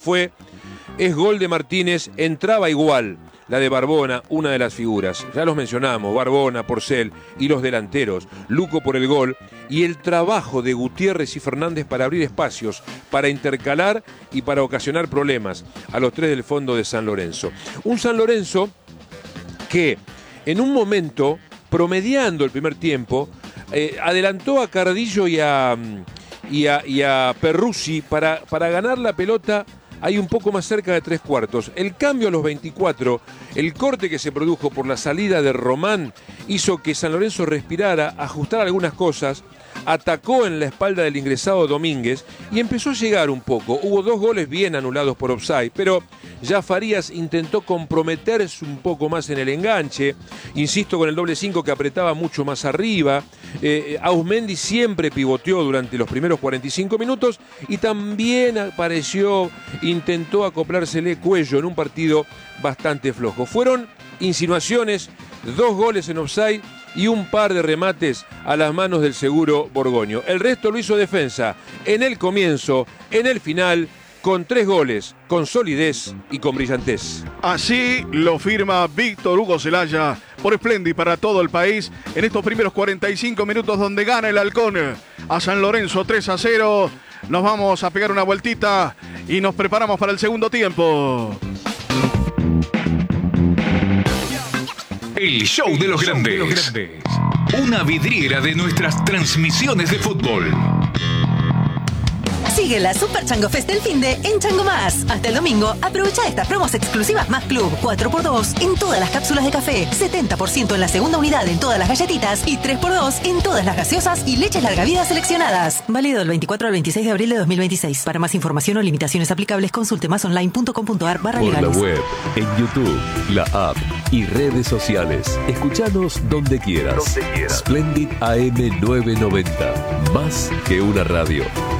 es gol de Martínez, entraba igual la de Barbona, una de las figuras. Ya los mencionamos, Barbona, Porcel y los delanteros, Luco por el gol, y el trabajo de Gutiérrez y Fernández para abrir espacios, para intercalar y para ocasionar problemas a los tres del fondo de San Lorenzo. Un San Lorenzo que en un momento, promediando el primer tiempo, adelantó a Cardillo y a Perruzzi para ganar la pelota ahí un poco más cerca de 3/4. El cambio a los 24, el corte que se produjo por la salida de Román, hizo que San Lorenzo respirara, ajustara algunas cosas, atacó en la espalda del ingresado Domínguez y empezó a llegar un poco. Hubo 2 goles bien anulados por offside, pero ya Farías intentó comprometerse un poco más en el enganche, insisto, con el doble 5 que apretaba mucho más arriba. Auzmendi siempre pivoteó durante los primeros 45 minutos y también apareció, intentó acoplársele Cuello en un partido bastante flojo. Fueron insinuaciones, 2 goles en offside y un par de remates a las manos del seguro Borgoño. El resto lo hizo defensa en el comienzo, en el final, con 3 goles, con solidez y con brillantez. Así lo firma Víctor Hugo Celaya por Splendid para todo el país en estos primeros 45 minutos donde gana el Halcón a San Lorenzo 3-0. Nos vamos a pegar una vueltita y nos preparamos para el segundo tiempo. El show de los grandes. Una vidriera de nuestras transmisiones de fútbol. Sigue la Super Chango Fest del finde en Chango Más. Hasta el domingo, aprovecha estas promos exclusivas Más Club. 4x2 en todas las cápsulas de café, 70% en la segunda unidad en todas las galletitas y 3x2 en todas las gaseosas y leches larga vida seleccionadas. Válido del 24 al 26 de abril de 2026. Para más información o limitaciones aplicables, consulte masonline.com.ar/legales. Por la web, en YouTube, la app y redes sociales. Escuchanos donde quieras. Splendid AM 990. Más que una radio.